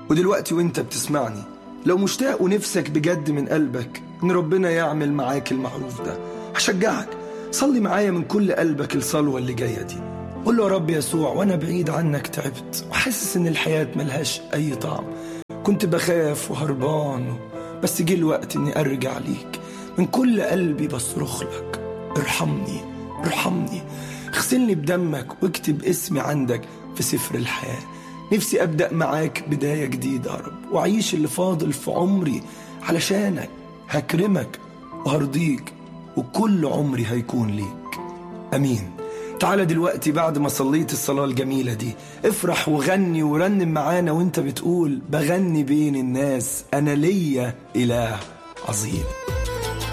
ودلوقتي وانت بتسمعني، لو مشتاق ونفسك بجد من قلبك ان ربنا يعمل معاك المعروف ده، هشجعك صلي معايا من كل قلبك الصلوة اللي جاية دي. قول له: يا رب يسوع، وانا بعيد عنك تعبت وحاسس ان الحياة ملهاش اي طعم، كنت بخاف وهربان، بس جه الوقت اني ارجع ليك. من كل قلبي بصرخ لك: ارحمني ارحمني، اغسلني بدمك واكتب اسمي عندك في سفر الحياة. نفسي أبدأ معاك بداية جديدة يا رب، وأعيش اللي فاضل في عمري علشانك. هكرمك وهرضيك وكل عمري هيكون ليك. أمين. تعالى دلوقتي بعد ما صليت الصلاة الجميلة دي افرح وغني ورنم معانا وانت بتقول: بغني بين الناس أنا ليا إله عظيم.